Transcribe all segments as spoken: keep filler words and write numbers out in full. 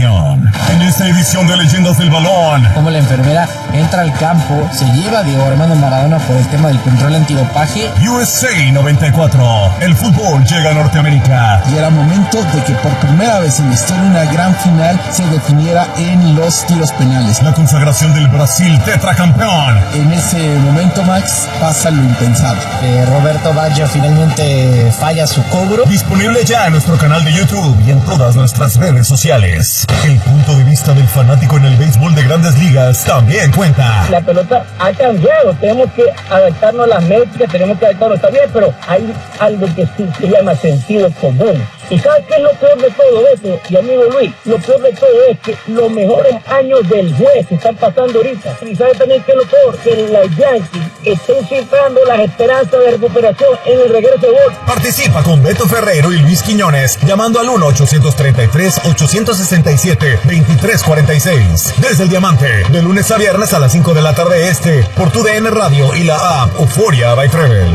información en esta edición de Leyendas del Balón. Como la enfermera entra al campo, se lleva a Diego Armando Maradona por el tema del control antidopaje. U S A noventa y cuatro. El fútbol llega a Norteamérica. Y era momento de que por primera vez en la historia una gran final se definiera en los tiros penales. La consagración del Brasil tetracampeón. En ese momento, Max, pasa lo impensado. Eh, Roberto Baggio finalmente falla su cobro. Disponible ya en nuestro canal de YouTube y en todas nuestras redes sociales. El punto de vista del fanático en el béisbol de Grandes Ligas también cuenta. La pelota ha cambiado, tenemos que adaptarnos a las métricas, tenemos que adaptarnos, está bien, pero hay algo que sí se llama sentido común. ¿Y sabes qué es lo peor de todo esto, y amigo Luis? Lo peor de todo es que los mejores años del juez están pasando ahorita. ¿Y sabes también qué es lo peor? Que los Yankees estén cifrando las esperanzas de recuperación en el regreso de gol. Participa con Beto Ferrero y Luis Quiñones llamando al uno ochocientos treinta y tres, ochocientos sesenta y siete, veintitrés cuarenta y seis. Desde el Diamante, de lunes a viernes a las cinco de la tarde este, por tu D N Radio y la app Euforia by Travel.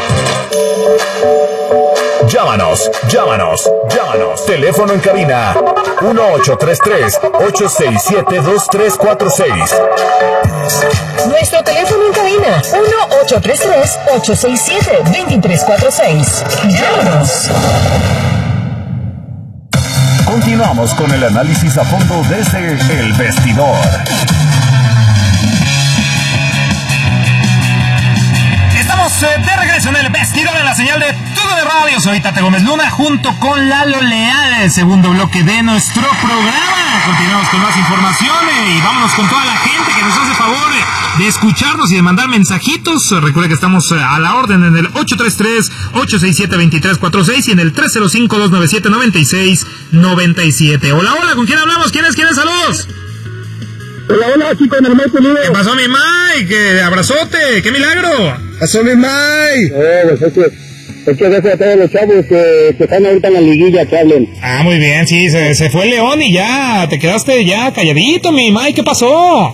Llámanos, llámanos, llámanos. Teléfono en cabina uno ocho tres tres, ocho seis siete, dos tres cuatro seis. Nuestro teléfono en cabina uno ocho tres tres, ocho seis siete, dos tres cuatro seis. Llámanos. Continuamos con el análisis a fondo desde El Vestidor. Estamos de regreso en El Vestidor, en la señal de Todo de Radio. Soy Tate Gómez Luna junto con Lalo Leal, el segundo bloque de nuestro programa. Continuamos con más información y vámonos con toda la gente que nos hace favor de escucharnos y de mandar mensajitos. Recuerda que estamos a la orden en el ocho tres tres, ocho seis siete, dos tres cuatro seis y en el tres cero cinco, dos nueve siete, nueve seis nueve siete. Hola, hola, ¿con quién hablamos? ¿Quién es? ¿Quién es? Saludos. Hola, hola, aquí con el Mike Libre. ¿Qué pasó, mi Mike? Abrazote, qué milagro. ¿Qué pasó, mi Mike? Eh, pues es que, es que gracias a todos los chavos que, que están ahorita en la liguilla que hablen. Ah, muy bien, sí, se, se fue el León y ya, te quedaste ya calladito, mi Mike, ¿qué pasó?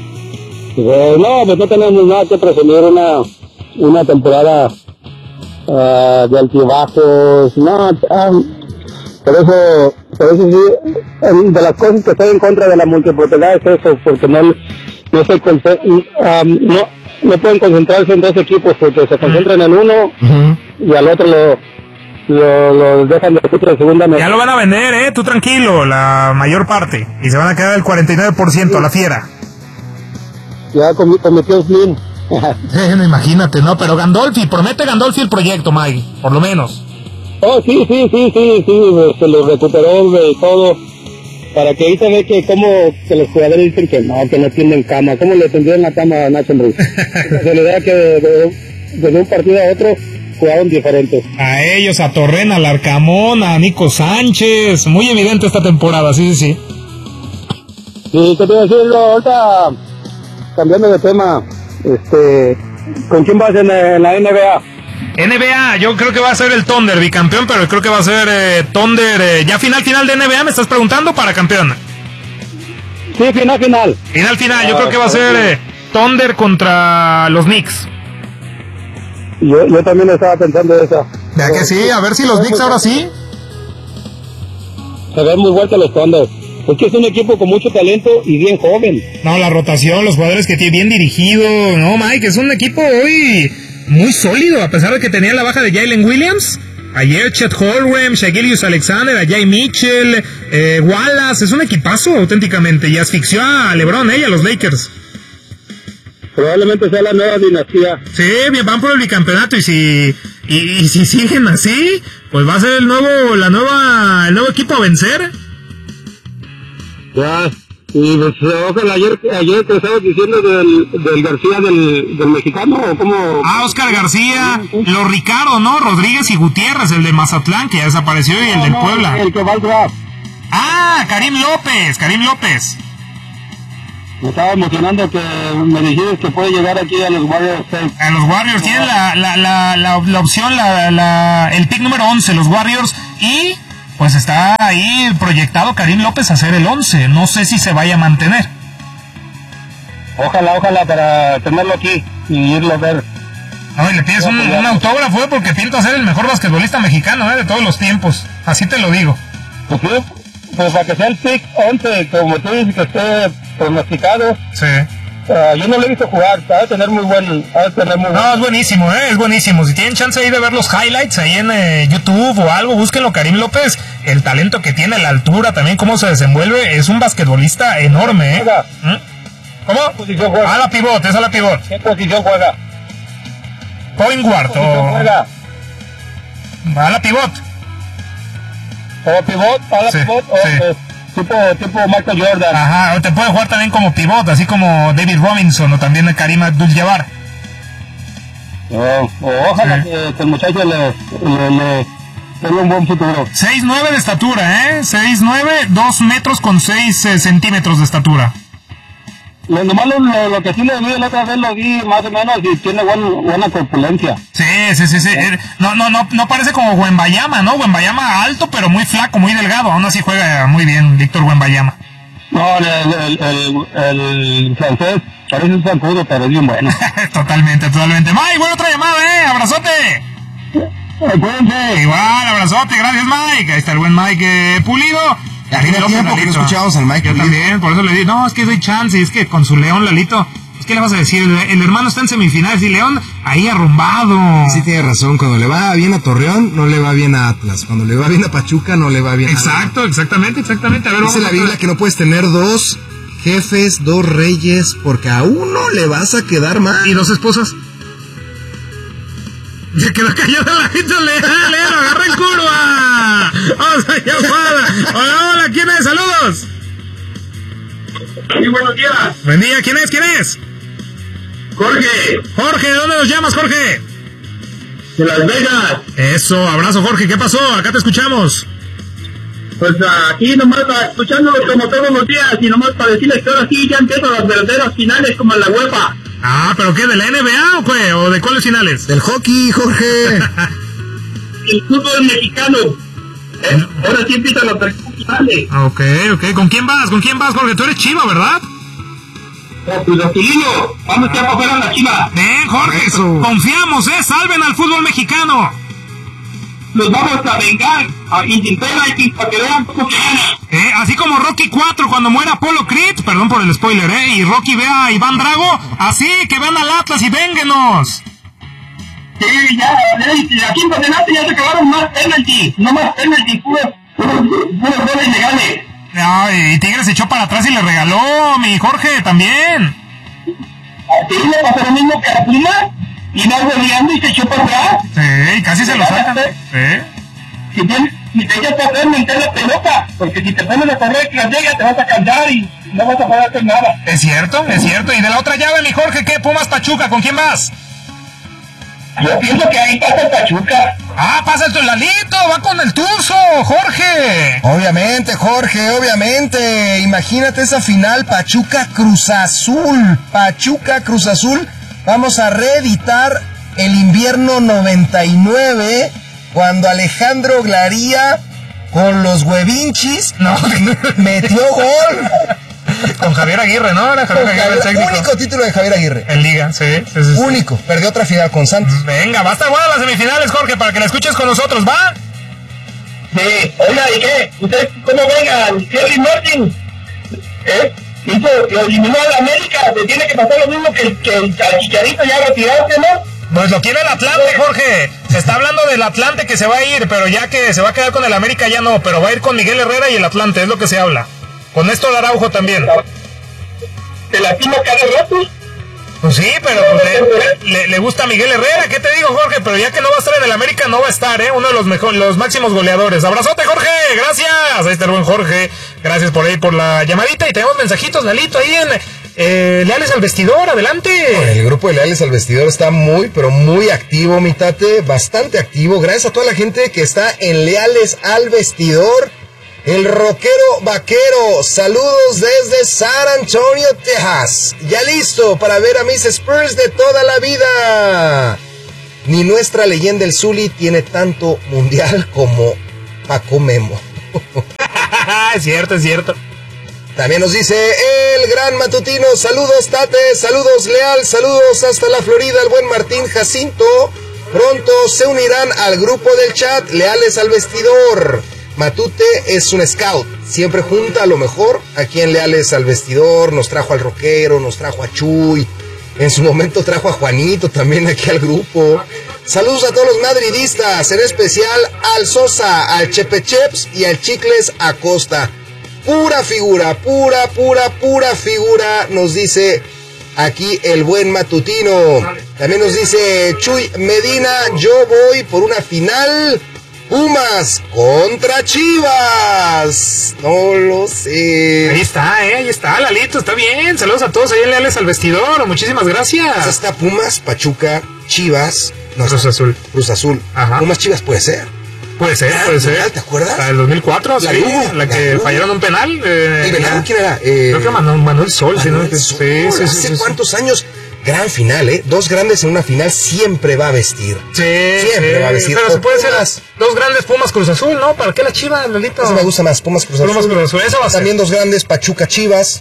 Pues no, pues no tenemos nada que presumir, una, una temporada uh, de altibajos, no, um, por eso, por eso sí, de las cosas que estoy en contra de la multipropiedad es eso, porque no, no se um, no, no pueden concentrarse en dos equipos, porque se concentran en uno uh-huh. y al otro lo, lo, lo dejan de otra segunda mesa. Ya lo van a vender, eh, tú tranquilo, la mayor parte, y se van a quedar el cuarenta y nueve por ciento a la fiera. Ya cometió Slim. No, imagínate, ¿no? Pero Gandolfi, promete Gandolfi el proyecto, Mike, por lo menos. Oh, sí, sí, sí, sí, sí, se lo recuperó y todo, para que ahí se ve que como que los jugadores dicen que no, que no tienen cama, ¿cómo le tendrían la cama a Nacho Ambriz? La realidad que de, de, de un partido a otro jugaron diferentes. A ellos, a Torrena, al Arcamón, a Nico Sánchez, muy evidente esta temporada, sí, sí, sí. Sí, ¿qué te iba a decir? Ahorita, cambiando de tema, este, ¿con quién vas en, en la N B A? N B A, yo creo que va a ser el Thunder, bicampeón, pero creo que va a ser eh, Thunder, eh, ya final, final de N B A, ¿me estás preguntando? Para campeón. Sí, final, final. Final, final, yo ah, creo que va a ser eh, Thunder contra los Knicks. Yo, yo también estaba pensando eso. ¿Ya que sí? A ver si los Knicks ahora sí. Se ven muy fuertes los Thunder. Es que es un equipo con mucho talento y bien joven. No, la rotación, los jugadores que tiene bien dirigido. No, Mike, es un equipo hoy muy sólido, a pesar de que tenía la baja de Jalen Williams. Ayer Chet Holmgren, Shai Alexander, Ajay Mitchell, eh, Wallace. Es un equipazo auténticamente y asfixió a LeBron, eh, a los Lakers. Probablemente sea la nueva dinastía. Sí, bien, van por el bicampeonato y si y, y si siguen así, pues va a ser el nuevo la nueva el nuevo equipo a vencer. Ya, y pues, ojalá, ayer, ayer te estabas diciendo del, del García, del, del mexicano, ¿o cómo? Ah, Oscar García, los Ricardo, ¿no? Rodríguez y Gutiérrez, el de Mazatlán, que ya desapareció, y el no, del no, Puebla. El que va al draft. Ah, Karim López, Karim López. Me estaba emocionando que me dijiste que puede llegar aquí a los Warriors. A los Warriors, tienen la, la, la, la, la opción, la, la, el pick número once, los Warriors, y pues está ahí proyectado Karim López a ser el once. No sé si se vaya a mantener. Ojalá, ojalá, para tenerlo aquí y irlo a ver. No, y le pides un, un autógrafo, ¿eh? Porque pinta ser el mejor basquetbolista mexicano, ¿eh? De todos los tiempos. Así te lo digo. Pues sí, pues para que sea el pick once, como tú dices que esté pronosticado. Sí. Uh, yo no lo he visto jugar, ha de tener muy buen, ha de tener muy No, buen. es buenísimo, ¿eh? Es buenísimo. Si tienen chance ahí de ver los highlights ahí en eh, YouTube o algo, búsquenlo, Karim López. El talento que tiene, la altura, también cómo se desenvuelve, es un basquetbolista enorme, ¿eh? ¿Mm? ¿Cómo? ¿Qué posición juega? A la pivot, es a la pivot. ¿Qué posición juega? Point guard ¿Qué posición o... juega? A la pivot. ¿O pivot? ¿A la Sí, pivot? ¿O sí. eh, tipo, tipo Michael Jordan? Ajá, o te puede jugar también como pivot, así como David Robinson o también Karim Abdul-Jabbar. Oh, oh, ojalá Sí. que, que el muchacho le, le, le tenga un buen futuro. seis nueve de estatura, ¿eh? seis nueve, dos metros con seis eh, centímetros de estatura. Lo, nomás lo, lo, lo que sí le vi la otra vez lo vi más o menos y tiene buen, buena corpulencia. Sí, sí, sí, sí. Eh, No, no, no, no parece como Wembayama, ¿no? Wembayama alto, pero muy flaco, muy delgado. Aún así juega muy bien Víctor Wembayama. No, el, el, el, el, el francés parece un zancudo, pero es bien bueno. Totalmente, totalmente. Mike, buena otra llamada, ¿eh? Abrazote. Acuérdense. Igual, abrazote, gracias Mike. Ahí está el buen Mike eh, Pulido. Ya tenía López, tiempo que no Lalito. escuchábamos al Mike Yo Pulido. también, por eso le digo, no, es que doy chance, es que con su León, Lalito, es que le vas a decir, el, el hermano está en semifinales y León ahí arrumbado. Sí tiene razón, cuando le va bien a Torreón, no le va bien a Atlas. Cuando le va bien a Pachuca, no le va bien a Exacto, exactamente, exactamente. A ver, Dice vamos la a- Biblia que no puedes tener dos jefes, dos reyes, porque a uno le vas a quedar mal. ¿Y dos esposas? Se quedó callado la gente, le le agarra en curva. Vamos a llamada. Hola, hola, ¿quién es? Saludos. Sí, buenos días. Buen día, ¿quién es? ¿Quién es? Jorge, Jorge, ¿de dónde nos llamas, Jorge? de Las Vegas. Eso, abrazo, Jorge, ¿qué pasó? Acá te escuchamos. Pues aquí nomás escuchando como todos los días y nomás para decirles que ahora sí ya empiezan las verdaderas finales como en la UEFA. Ah, ¿pero qué? ¿De la N B A o qué? ¿O de cuáles finales? Del hockey, Jorge. El fútbol mexicano. ¿Eh? Ahora sí empiezan las verdaderas finales. Ok, ok. ¿Con quién vas? ¿Con quién vas, Jorge? Tú eres Chiva, ¿verdad? Pues Aquilino, vamos ya para fuera la Chiva. Ven, Jorge, Eso. confiamos, ¿eh? Salven al fútbol mexicano. Nos vamos a vengar a Inglaterra y para que vean cómo que gana. Eh, así como Rocky cuatro cuando muera Apolo Creed, perdón por el spoiler, ¿eh? Y Rocky ve a Iván Drago, así que vean al Atlas y vénguenos. Sí, ya, eh, aquí en Patenaste ya se acabaron más penalty, no más penalty, puros, puros, puros goles legales. Ay, y Tigres se echó para atrás y le regaló, mi Jorge, también. Así le pasó lo mismo que a Puma, y va goleando y se echó para atrás. Sí, casi se lo sacan. Sí. Si, tienes, si te echas para atrás, meter la pelota, porque si te pones a correr tras ella te vas a cansar y no vas a poder hacer nada. Es cierto, es cierto. Y de la otra llave, mi Jorge, ¿qué? Pumas Pachuca, ¿con quién vas? Yo pienso que ahí pasa Pachuca. Ah, pasa el Lalito, va con el Tuzo, Jorge. Obviamente, Jorge, obviamente. Imagínate esa final, Pachuca Cruz Azul. Pachuca Cruz Azul. Vamos a reeditar el invierno noventa y nueve, cuando Alejandro Glaría, con los huevinchis, No. metió gol. Con Javier Aguirre, ¿no? Era Javier Aguirre el técnico. Único título de Javier Aguirre. En Liga, sí, sí, sí, sí. Único. Perdió otra final con Santos. Venga, va a estar buena las semifinales, Jorge, para que la escuches con nosotros, ¿va? Sí, oiga, ¿y qué? ¿Ustedes cómo ven al Kevin Martin? ¿Eh? Hizo, lo eliminó a la América, le tiene que pasar lo mismo que, que el Chicharito ya retirarse, ¿no? Pues lo quiere el Atlante, Jorge. Se está hablando del Atlante que se va a ir, pero ya que se va a quedar con el América ya no, pero va a ir con Miguel Herrera y el Atlante, es lo que se habla. Con Néstor Araujo también. Se lastima cada rato. Pues sí, pero pues le, le, le gusta a Miguel Herrera, ¿qué te digo, Jorge? Pero ya que no va a estar en el América, no va a estar, ¿eh? Uno de los mejores, los máximos goleadores. Abrazote, Jorge, gracias. Ahí está el buen Jorge, gracias por ahí, por la llamadita. Y tenemos mensajitos, Lalito, ahí en eh, Leales al Vestidor, adelante. El grupo de Leales al Vestidor está muy, pero muy activo, mi tate, bastante activo. Gracias a toda la gente que está en Leales al Vestidor. El rockero vaquero, saludos desde San Antonio, Texas. Ya listo para ver a mis Spurs de toda la vida. Ni nuestra leyenda el Zuli tiene tanto mundial como Paco Memo. Es cierto, es cierto. También nos dice el gran matutino, saludos Tate, saludos Leal, saludos hasta la Florida, el buen Martín Jacinto. Pronto se unirán al grupo del chat Leales al Vestidor. Matute es un scout, siempre junta a lo mejor aquí en Leales al Vestidor, nos trajo al Rockero, nos trajo a Chuy, en su momento trajo a Juanito también aquí al grupo. Saludos a todos los madridistas, en especial al Sosa, al Chepecheps y al Chicles Acosta. Pura figura, pura, pura, pura figura, nos dice aquí el buen matutino. También nos dice Chuy Medina, yo voy por una final Pumas contra Chivas. No lo sé. Ahí está, eh, ahí está, Lalito, está bien. Saludos a todos ahí en Leales al Vestidor, muchísimas gracias. Pues está Pumas, Pachuca, Chivas, no, Cruz Azul. Cruz Azul. Ajá. Pumas Chivas puede ser. Puede ser, Ah, puede ser. ¿verdad? ¿Te acuerdas? La del dos mil cuatro, La sí, Lugo, la que la Lugo. fallaron un penal. Eh, ¿El Venado quién era? Eh, Creo que Manuel, Manuel Sol, sí, ¿no? Manuel Sí, Sol, sí, sí, ¿hace sí, sí. cuántos años? Gran final, ¿eh? Dos grandes en una final siempre va a vestir. Sí, Siempre sí, va a vestir. pero se O puede ser Pumas. dos grandes Pumas Cruz Azul, ¿no? ¿Para qué la Chivas, Lalito? Eso me gusta más, Pumas Cruz Azul. Pumas Cruz Azul, eso va a ser. También dos grandes, Pachuca Chivas.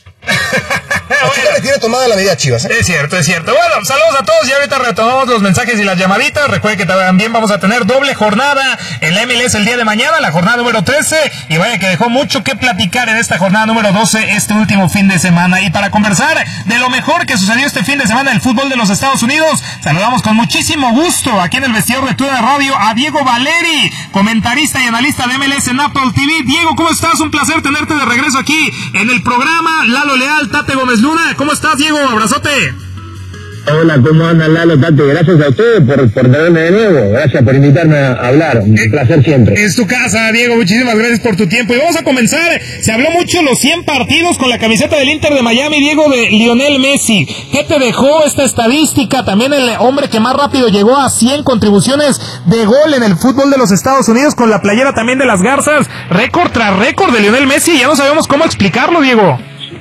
Pachuca le tiene tomada la medida a Chivas, ¿eh? Es cierto, es cierto. Bueno, saludos a todos y ahorita retomamos los mensajes y las llamaditas. Recuerden que también vamos a tener doble jornada en la M L S el día de mañana, la jornada número trece. Y vaya que dejó mucho que platicar en esta jornada número doce este último fin de semana. Y para conversar de lo mejor que sucedió este fin de semana en el fútbol de los Estados Unidos, saludamos con muchísimo gusto aquí en el vestidor de Tuna Radio a Diego Valeri, comentarista y analista de M L S en Apple T V. Diego, ¿cómo estás? Un placer tenerte de regreso aquí en el programa. Lalo Leal, Tate Gómez Luna. ¿Cómo estás, Diego? Abrazote. Hola, ¿cómo andan, Lalo, Tate? Gracias a ustedes por, por tenerme de nuevo. Gracias por invitarme a hablar. Un Eh, placer siempre. Es tu casa, Diego. Muchísimas gracias por tu tiempo. Y vamos a comenzar. Se habló mucho los cien partidos con la camiseta del Inter de Miami, Diego, de Lionel Messi. ¿Qué te dejó esta estadística? También el hombre que más rápido llegó a cien contribuciones de gol en el fútbol de los Estados Unidos, con la playera también de las Garzas. Récord tras récord de Lionel Messi. Ya no sabemos cómo explicarlo, Diego.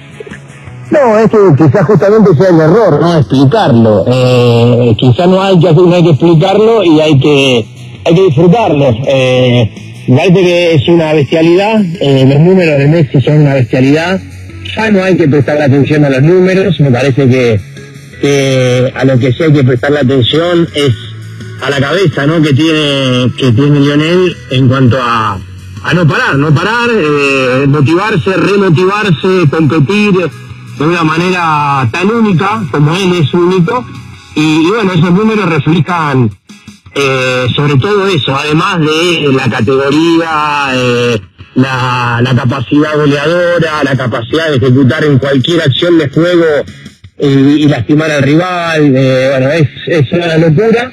No, es que quizás justamente sea el error, ¿no? Explicarlo. Eh, quizás no hay que hacer, no hay que explicarlo y hay que hay que disfrutarlo. Eh, me parece que es una bestialidad. Eh, los números de Messi son una bestialidad. Ya no hay que prestar atención a los números. Me parece que, que a lo que sí hay que prestar la atención es a la cabeza, ¿no? Que tiene que tiene Lionel en cuanto a a no parar, no parar, eh, motivarse, remotivarse, competir de una manera tan única como él es único, y, y bueno, esos números reflejan eh, sobre todo eso, además de la categoría, eh, la, la capacidad goleadora, la capacidad de ejecutar en cualquier acción de juego y, y lastimar al rival. Eh, bueno, es, es una locura,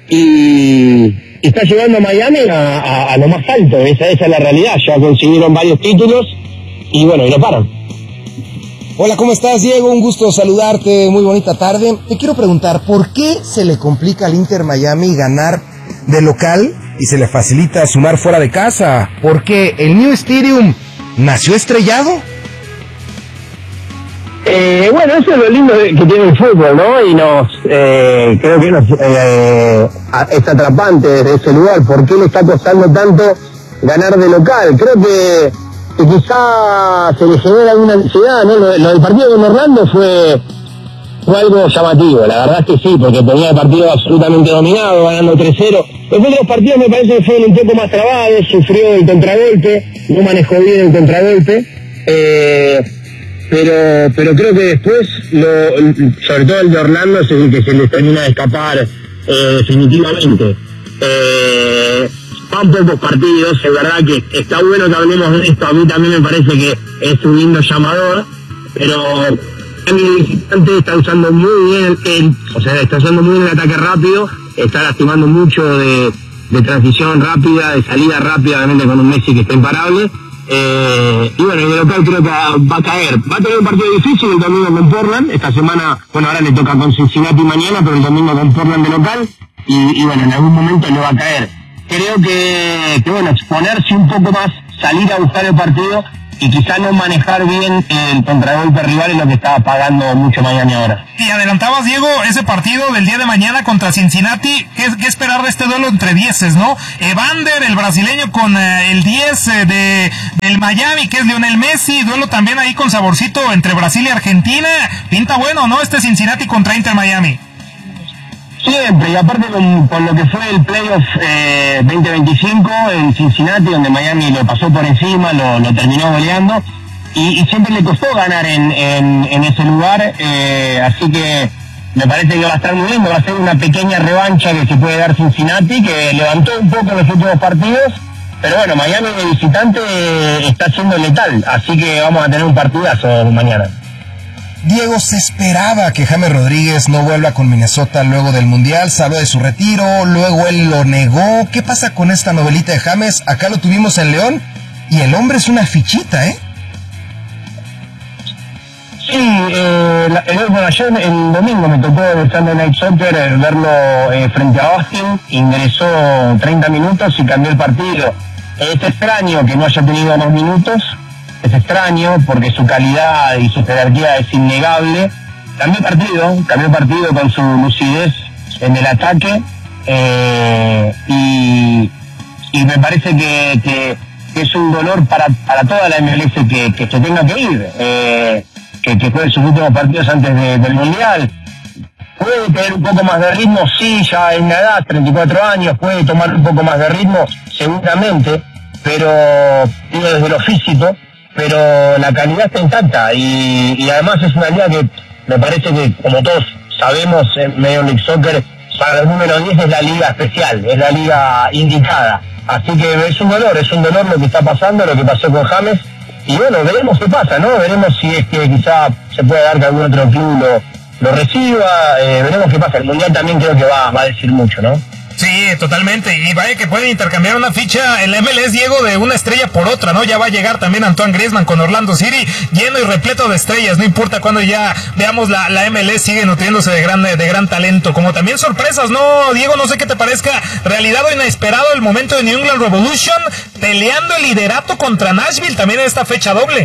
y, y está llevando a Miami a, a, a lo más alto. Esa, esa es la realidad. Ya consiguieron varios títulos y bueno, y no paran. Hola, ¿cómo estás, Diego? Un gusto saludarte, muy bonita tarde. Te quiero preguntar, ¿por qué se le complica al Inter Miami ganar de local y se le facilita sumar fuera de casa? ¿Por qué el New Stadium nació estrellado? Eh, bueno, eso es lo lindo de, que tiene el fútbol, ¿no? Y nos, eh, creo que nos, eh, es atrapante desde ese lugar. ¿Por qué le está costando tanto ganar de local? Creo que, que quizá se le genera alguna ansiedad, ¿no? Lo, lo del partido con Orlando fue, fue algo llamativo, la verdad es que sí, porque tenía el partido absolutamente dominado, ganando tres cero. Después de los partidos me parece que fueron un poco más trabados, sufrió el contragolpe, no manejó bien el contragolpe, eh, pero pero creo que después, lo, sobre todo el de Orlando, es el que se les termina de escapar eh, definitivamente. Eh, van pocos partidos, es verdad que está bueno que hablemos de esto, a mí también me parece que es un lindo llamador, pero el visitante está usando muy bien el, el, o sea, está usando muy bien el ataque rápido, está lastimando mucho de, de transición rápida, de salida rápida, obviamente con un Messi que está imparable. Eh, y bueno, el local creo que va a caer. Va a tener un partido difícil el domingo con Portland. Esta semana, bueno, ahora le toca con Cincinnati mañana, pero el domingo con Portland de local. Y, y bueno, en algún momento le va a caer. Creo que, que, bueno, exponerse un poco más, salir a buscar el partido y quizá no manejar bien el contragolpe rival es lo que está pagando mucho Miami ahora. Y adelantabas, Diego, ese partido del día de mañana contra Cincinnati. ¿Qué, qué esperar de este duelo entre dieces, no? Evander, el brasileño, con eh, el diez eh, de, del Miami, que es Lionel Messi. Duelo también ahí con saborcito entre Brasil y Argentina. Pinta bueno, ¿no? Este Cincinnati contra Inter Miami. Sí, Siempre, y aparte con, con lo que fue el playoff eh, veinte veinticinco en Cincinnati, donde Miami lo pasó por encima, lo, lo terminó goleando, y, y siempre le costó ganar en, en, en ese lugar, eh, así que me parece que va a estar muy lindo, va a ser una pequeña revancha que se puede dar Cincinnati, que levantó un poco en los últimos partidos, pero bueno, Miami de visitante eh, está siendo letal, así que vamos a tener un partidazo mañana. Diego, se esperaba que James Rodríguez no vuelva con Minnesota luego del Mundial, se habló de su retiro, luego él lo negó. ¿Qué pasa con esta novelita de James? Acá lo tuvimos en León y el hombre es una fichita, ¿eh? Sí, eh, la, el, bueno, ayer el domingo me tocó el Sunday Night Soccer eh, verlo eh, frente a Austin, ingresó treinta minutos y cambió el partido. Es extraño que no haya tenido más minutos, es extraño porque su calidad y su jerarquía es innegable. Cambió partido, cambió partido con su lucidez en el ataque eh, y, y me parece que, que, que es un dolor para, para toda la M L S que, que se tenga que ir, eh, que, que juegue sus últimos partidos antes de, del Mundial. Puede tener un poco más de ritmo, sí, ya en la edad, treinta y cuatro años, puede tomar un poco más de ritmo, seguramente, pero digo desde lo físico, pero la calidad está intacta y, y además es una liga que me parece que, como todos sabemos, en Major League Soccer, para el número diez es la liga especial, es la liga indicada. Así que es un dolor, es un dolor lo que está pasando, lo que pasó con James, y bueno, veremos qué pasa, ¿no? Veremos si es que quizá se puede dar que algún otro club lo, lo reciba, eh, veremos qué pasa. El Mundial también creo que va, va a decir mucho, ¿no? Sí, totalmente, y vaya que pueden intercambiar una ficha en la M L S, Diego, de una estrella por otra, ¿no? Ya va a llegar también Antoine Griezmann con Orlando City, lleno y repleto de estrellas, no importa cuando ya veamos la, la M L S, sigue nutriéndose de gran, de gran talento, como también sorpresas, ¿no, Diego? No sé qué te parezca, realidad o inesperado el momento de New England Revolution, peleando el liderato contra Nashville, también en esta fecha doble.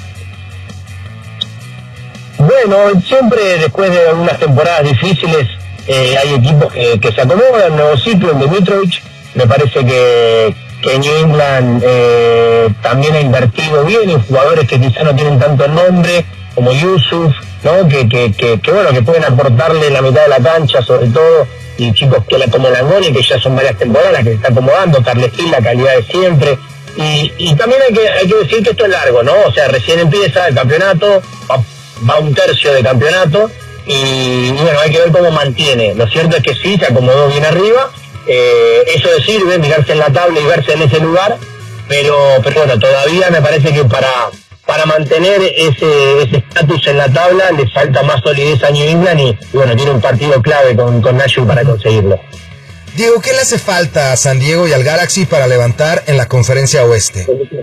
Bueno, siempre después de algunas temporadas difíciles, Eh, hay equipos que, que se acomodan, nuevo ciclo en Detroit, me parece que, que New England eh, también ha invertido bien en jugadores que quizá no tienen tanto nombre, como Yusuf, ¿no? que, que, que, que bueno, que pueden aportarle la mitad de la cancha sobre todo, y chicos que la como Langoni, que ya son varias temporadas, que se está acomodando, Carles Gil, la calidad de siempre, y, y también hay que, hay que decir que esto es largo, ¿no? O sea, recién empieza el campeonato, va, va un tercio de campeonato, y bueno, hay que ver cómo mantiene. Lo cierto es que sí, se acomodó bien arriba, eh, eso le sirve, mirarse en la tabla y verse en ese lugar, pero, pero bueno, todavía me parece que para, para mantener ese ese estatus en la tabla le falta más solidez a New England y, y bueno, tiene un partido clave con, con Nashville para conseguirlo. Diego, ¿qué le hace falta a San Diego y al Galaxy para levantar en la conferencia oeste?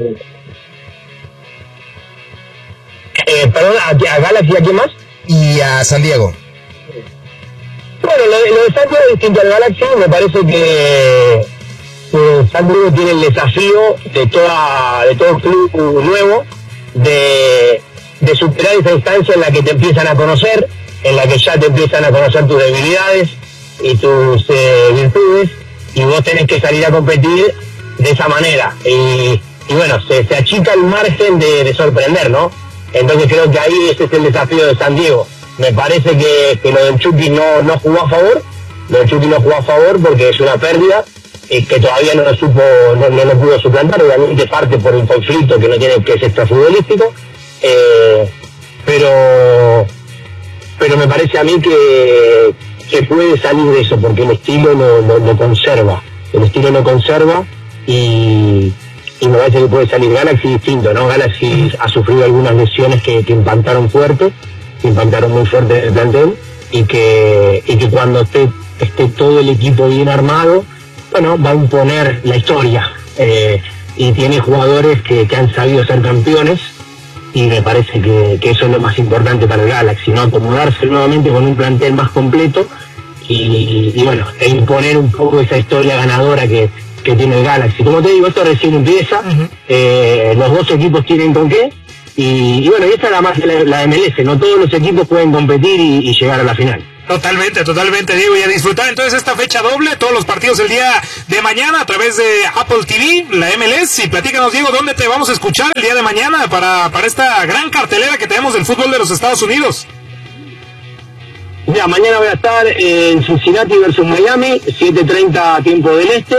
Eh, perdón, ¿a, a Galaxy y a quién más? Y a San Diego. Bueno, lo, lo de San Diego es distinto al Galaxy, me parece que, que San Diego tiene el desafío de toda de todo club nuevo de, de superar esa instancia en la que te empiezan a conocer, en la que ya te empiezan a conocer tus debilidades y tus eh, virtudes, y vos tenés que salir a competir de esa manera. Y, y bueno, se, se achica el margen de, de sorprender, ¿no? Entonces creo que ahí ese es el desafío de San Diego. Me parece que, que lo del Chucky no, no jugó a favor, lo del Chucky no jugó a favor porque es una pérdida, eh, que todavía no lo supo, no, no lo pudo suplantar, obviamente parte por un conflicto que no tiene que ser extrafutbolístico, eh, pero pero me parece a mí que, que puede salir de eso porque el estilo lo, lo, lo conserva, el estilo lo conserva y y me parece que puede salir Galaxy distinto, ¿no? Galaxy ha sufrido algunas lesiones que, que impactaron fuerte, que impactaron muy fuerte en el plantel, y que, y que cuando esté, esté todo el equipo bien armado, bueno, va a imponer la historia, eh, y tiene jugadores que, que han sabido ser campeones, y me parece que, que eso es lo más importante para el Galaxy, ¿no? Acomodarse nuevamente con un plantel más completo, y, y bueno, e imponer un poco esa historia ganadora que que tiene el Galaxy. Como te digo, esto recién empieza, uh-huh. eh, los dos equipos tienen con qué, y, y bueno, y esta es la más la, la M L S, no todos los equipos pueden competir y, y llegar a la final. Totalmente, totalmente, Diego, y a disfrutar entonces esta fecha doble, todos los partidos el día de mañana a través de Apple T V, la M L S, y platícanos, Diego, ¿dónde te vamos a escuchar el día de mañana para, para esta gran cartelera que tenemos del fútbol de los Estados Unidos? Mira, mañana voy a estar en Cincinnati versus Miami, siete treinta tiempo del este,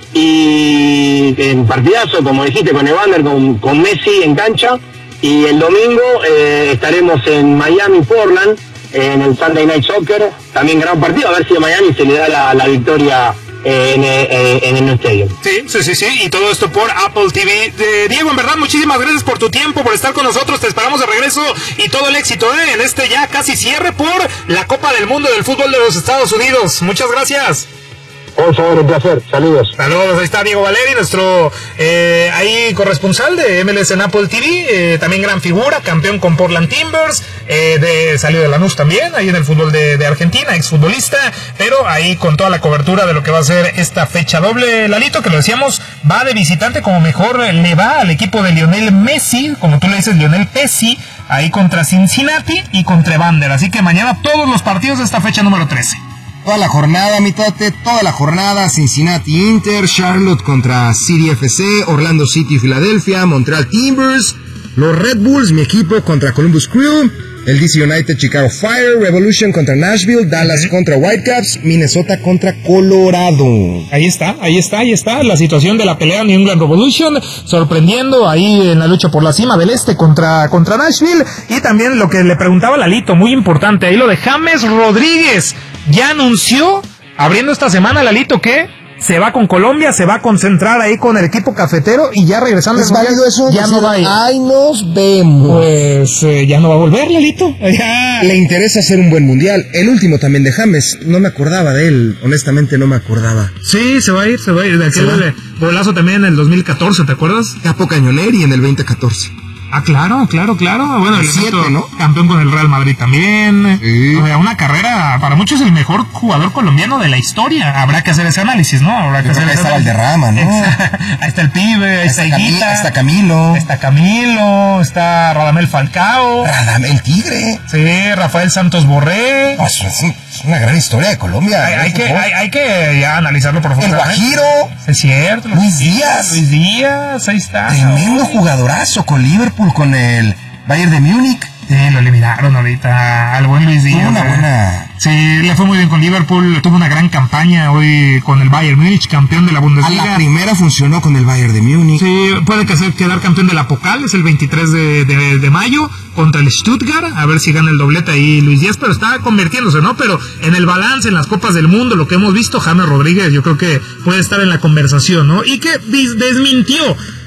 y en partidazo, como dijiste, con Evander, con, con Messi en cancha, y el domingo eh, estaremos en Miami, Portland, en el Sunday Night Soccer, también gran partido, a ver si a Miami se le da la, la victoria en, en, en el estadio. Sí, sí, sí, sí, y todo esto por Apple T V. Eh, Diego, en verdad, muchísimas gracias por tu tiempo, por estar con nosotros, te esperamos de regreso y todo el éxito ¿eh? en este ya casi cierre por la Copa del Mundo del Fútbol de los Estados Unidos. Muchas gracias. Por favor, un placer. Saludos. Saludos, ahí está Diego Valeri, nuestro eh, ahí corresponsal de M L S en Apple T V, eh, también gran figura, campeón con Portland Timbers, eh, de, salió de Lanús también, ahí en el fútbol de, de Argentina, exfutbolista, pero ahí con toda la cobertura de lo que va a ser esta fecha doble. Lalito, que lo decíamos, va de visitante, como mejor le va al equipo de Lionel Messi, como tú le dices, Lionel Pesci, ahí contra Cincinnati y contra Evander, así que mañana todos los partidos de esta fecha número trece. Toda la jornada, mitate, toda la jornada, Cincinnati Inter, Charlotte contra City F C, Orlando City Filadelfia, Montreal Timbers, los Red Bulls, mi equipo, contra Columbus Crew, el D C United Chicago Fire, Revolution contra Nashville, Dallas uh-huh. contra Whitecaps, Minnesota contra Colorado. Ahí está, ahí está, ahí está la situación de la pelea New England Revolution, sorprendiendo ahí en la lucha por la cima del este contra, contra Nashville, y también lo que le preguntaba Lalito, muy importante, ahí lo de James Rodríguez, ya anunció, abriendo esta semana, Lalito, que se va con Colombia, se va a concentrar ahí con el equipo cafetero y ya regresando ¿Es válido eso? ya no va a ir. Ay, nos vemos. Pues eh, ya no va a volver, Lalito. Ya. Le interesa hacer un buen mundial. El último también de James, no me acordaba de él, honestamente no me acordaba. Sí, se va a ir, se va a ir. De aquel golazo también en el dos mil catorce, ¿te acuerdas? Capo Cañoneri en el veinte catorce. Ah, claro, claro, claro. Bueno, el siete, ¿no? Campeón con el Real Madrid también. Sí. O sea, una carrera, para muchos el mejor jugador colombiano de la historia. Habrá que hacer ese análisis, ¿no? Habrá que Yo hacer creo que ese ahí está Valderrama, ¿no? Ahí está el pibe, ahí está Higuita. Está Camilo. Está Camilo, está Radamel Falcao. Radamel Tigre. Sí, Rafael Santos Borré. Oh, es, es una gran historia de Colombia. Hay, hay, que, hay, hay que ya analizarlo profundamente. El Guajiro. Es cierto. Luis Díaz. Luis Díaz, ahí está. Tremendo ¿no? jugadorazo con Liverpool, con el Bayern de Múnich. Sí, lo eliminaron ahorita al buen Luis Díaz. Tuvo una buena... Sí, le fue muy bien con Liverpool, tuvo una gran campaña hoy con el Bayern Múnich, campeón de la Bundesliga. A la primera funcionó con el Bayern de Múnich. Sí, puede que sea quedar campeón de la Pokal, es el veintitrés de, de, de mayo, contra el Stuttgart, a ver si gana el doblete ahí Luis Díaz, pero está convirtiéndose, ¿no? Pero en el balance, en las Copas del Mundo, lo que hemos visto, James Rodríguez, yo creo que puede estar en la conversación, ¿no? Y que desmintió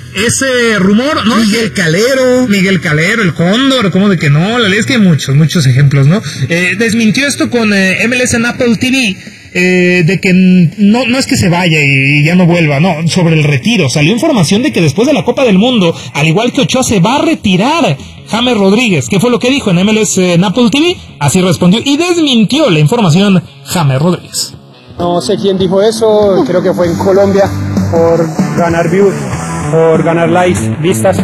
ese rumor, ¿no? Miguel Calero. Miguel Calero, el Cóndor, ¿cómo de que no? La verdad es que hay muchos, muchos ejemplos, ¿no? Eh, desmintió esto con eh, M L S en Apple T V, eh, de que no, no es que se vaya y, y ya no vuelva, no, sobre el retiro. Salió información de que después de la Copa del Mundo, al igual que Ochoa, se va a retirar James Rodríguez. ¿Qué fue lo que dijo en M L S en Apple T V? Así respondió y desmintió la información James Rodríguez. No sé quién dijo eso, creo que fue en Colombia, por ganar views, por ganar likes, vistas.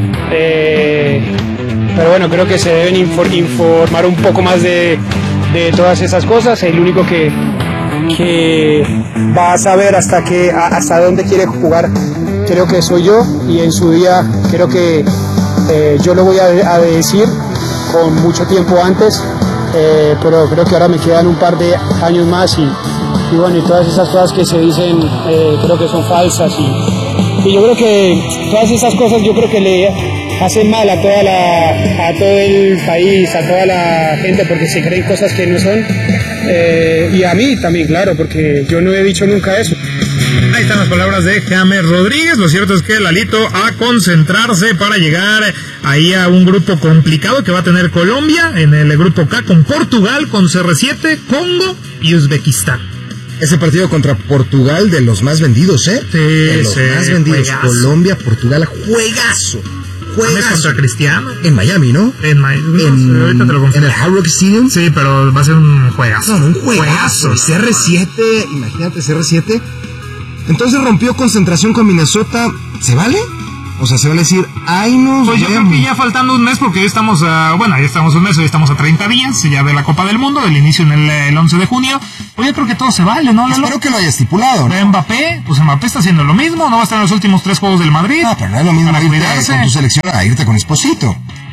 Eh, pero bueno, creo que se deben infor- informar un poco más de, de todas esas cosas. El único que, que va a saber hasta, que, a, hasta dónde quiere jugar, creo que soy yo, y en su día creo que eh, yo lo voy a, a decir con mucho tiempo antes, eh, pero creo que ahora me quedan un par de años más y, y bueno, y todas esas cosas que se dicen eh, creo que son falsas y, y yo creo que todas esas cosas yo creo que le hacen mal a toda la a todo el país, a toda la gente, porque se creen cosas que no son, eh, y a mí también, claro, porque yo no he dicho nunca eso. Ahí están las palabras de James Rodríguez. Lo cierto es que Lalito a concentrarse para llegar ahí a un grupo complicado que va a tener Colombia, en el grupo K con Portugal, con C R siete, Congo y Uzbekistán. Ese partido contra Portugal, de los más vendidos, ¿eh? Sí, de los sí, más vendidos. juegazo. Colombia, Portugal, juegazo. James contra Cristiano. En Miami, ¿no? En Miami. En, No, ahorita te lo confirmo. en el Hard Rock Stadium. Sí, pero va a ser un juegazo. No, un juegazo. C R siete, imagínate, C R siete. Entonces rompió concentración con Minnesota. ¿Se vale? O sea, se vale decir, ay, no. Pues yo creo que ya faltando un mes, porque hoy estamos a, bueno, ya estamos un mes, hoy estamos a treinta días ya de la Copa del Mundo, del inicio en el, el once de junio. Pues yo creo que todo se vale, ¿no, Lalo? Espero que lo haya estipulado, ¿no? Mbappé, pues Mbappé está haciendo lo mismo, no va a estar en los últimos tres juegos del Madrid. No, pero no es lo mismo para irte cuidarse. con tu selección a irte con Esposito.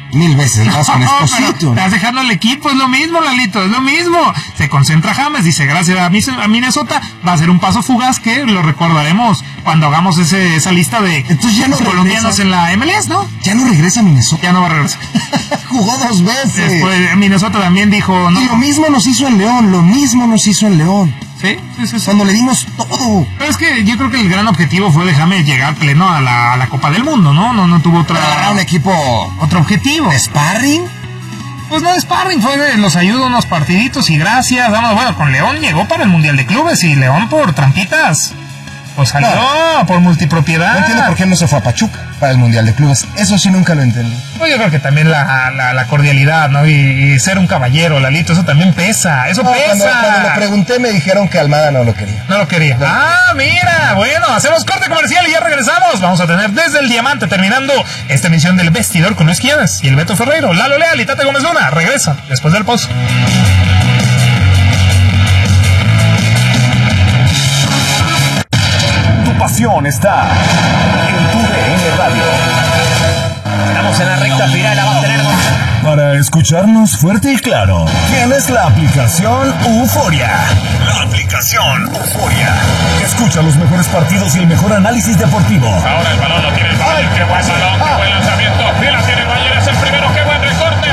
mil veces el Vasco No, Esposito. pero estás dejando el equipo, es lo mismo, Lalito, es lo mismo. Se concentra James, dice, gracias a, Mis- a Minnesota, va a ser un paso fugaz que lo recordaremos cuando hagamos ese, esa lista de Entonces ya no colombianos regresa. en la M L S, ¿no? Ya no regresa a Minnesota. Ya no va a regresar. Jugó dos veces. Después Minnesota también dijo, no. Y lo mismo nos hizo en León, lo mismo nos hizo en León. Sí, sí, sí, sí. Cuando le dimos todo. Pero es que yo creo que el gran objetivo fue de James llegar pleno a la, a la Copa del Mundo, ¿no? No, no tuvo otra, Para un equipo otro objetivo. sparring. Pues no de sparring, fue de los ayudo unos partiditos y gracias. Vamos, bueno, con León llegó para el Mundial de Clubes y León por trampitas. Pues salió No. por multipropiedad. No entiendo por qué no se fue a Pachuca para el Mundial de Clubes. Eso sí nunca lo entendí. Pues yo creo que también la, la, la cordialidad, ¿no? Y, y ser un caballero, Lalito, eso también pesa, eso No, pesa. cuando, cuando le pregunté me dijeron que Almada no lo quería. No lo quería. Ah, mira, bueno, hacemos corte comercial y ya regresamos. Vamos a tener desde el Diamante terminando esta emisión del Vestidor con Luis Quiñones y el Beto Ferreiro, Lalo Leal y Tate Gómez Luna. Regresa después del post. Tu pasión está en tu D N Radio. Estamos en la recta final, la va a tener. Para escucharnos fuerte y claro, tienes la aplicación Euforia. La aplicación Euforia. Escucha los mejores partidos y el mejor análisis deportivo. Ahora el balón lo tiene el Bayern. Qué buen balón, qué buen lanzamiento. Y la tiene el Bayern, es el primero, qué buen recorte.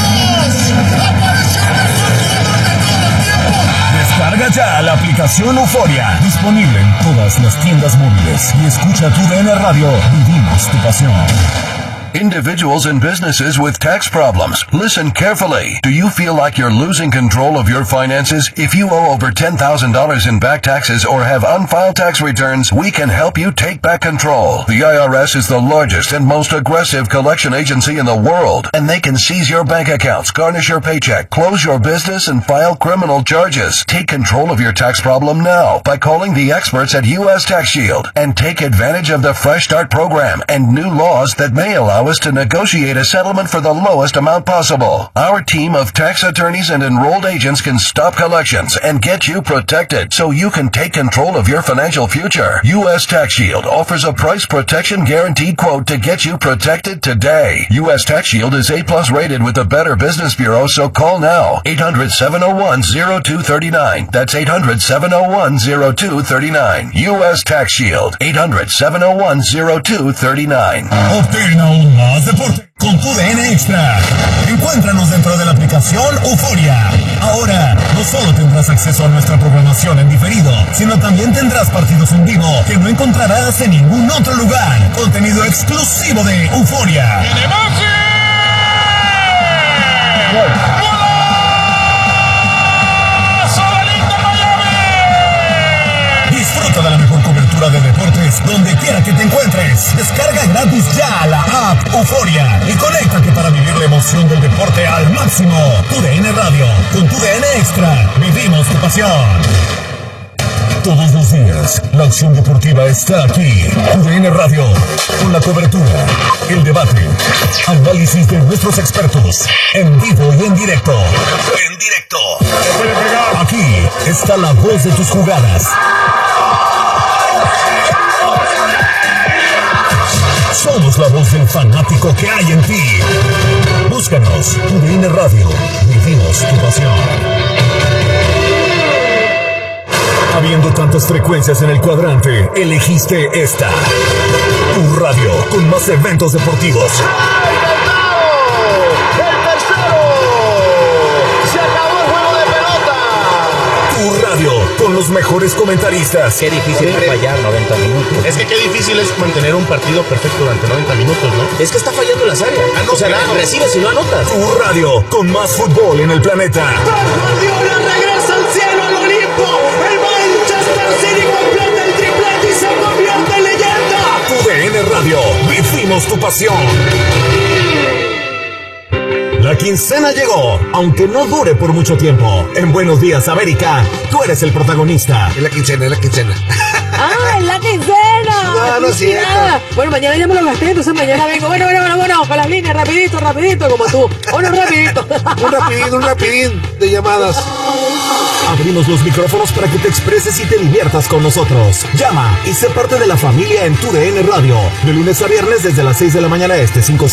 Descarga ya la aplicación Euforia. Disponible en todas las tiendas móviles. Y escucha tu D N Radio. Vivimos tu pasión. Individuals and businesses with tax problems. Listen carefully. Do you feel like you're losing control of your finances? If you owe over ten thousand dollars in back taxes or have unfiled tax returns, we can help you take back control. The I R S is the largest and most aggressive collection agency in the world, and they can seize your bank accounts, garnish your paycheck, close your business, and file criminal charges. Take control of your tax problem now by calling the experts at U S Tax Shield and take advantage of the Fresh Start program and new laws that may allow us to negotiate a settlement for the lowest amount possible. Our team of tax attorneys and enrolled agents can stop collections and get you protected so you can take control of your financial future. U S Tax Shield offers a price protection guaranteed quote to get you protected today. U S Tax Shield is A plus rated with the Better Business Bureau, so call now. eight hundred, seven oh one, oh two three nine. That's eight hundred, seven oh one, oh two three nine. U S Tax Shield. eight hundred, seven oh one, oh two three nine. Obtén aún más deporte con tu D N Extra. Encuéntranos dentro de la aplicación Euforia. Ahora, no solo tendrás acceso a nuestra programación en diferido, sino también tendrás partidos en vivo que no encontrarás en ningún otro lugar. Contenido exclusivo de Euforia. Disfruta de la mejor cobertura de deportes donde quiera que te encuentres. Descarga gratis ya la app Euforia y conéctate para vivir la emoción del deporte al máximo. Tu D N Radio, con tu D N Extra, vivimos tu pasión. Todos los días, la acción deportiva está aquí. Tu D N Radio, con la cobertura, el debate, análisis de nuestros expertos, en vivo y en directo. En directo. Aquí está la voz de tus jugadas. Somos la voz del fanático que hay en ti. Búscanos, tu D N Radio. Vivimos tu pasión. Habiendo tantas frecuencias en el cuadrante, elegiste esta. Tu radio con más eventos deportivos. Tu radio con los mejores comentaristas. Qué difícil es fallar noventa minutos. Es que qué difícil es mantener un partido perfecto durante noventa minutos, ¿no? Es que está fallando las áreas. Ah, no, o sea, no, recibes y no anotas. Tu radio con más fútbol en el planeta. Guardiola regresa al cielo, al Olimpo. El Manchester City completa el triplete y se convierte en leyenda. Tu D N Radio, vivimos tu pasión. La quincena llegó, aunque no dure por mucho tiempo. En Buenos Días, América, tú eres el protagonista. Es la quincena, es la quincena. ¡Ah, es la quincena! No, no es cierto. Bueno, mañana ya me lo gasté, entonces mañana vengo. Bueno, bueno, bueno, bueno, con las líneas, rapidito, rapidito, como tú. Uno rapidito. Un rapidín, un rapidín de llamadas. Abrimos los micrófonos para que te expreses y te diviertas con nosotros. Llama y sé parte de la familia en Tu D N Radio. De lunes a viernes desde las seis de la mañana este, cinco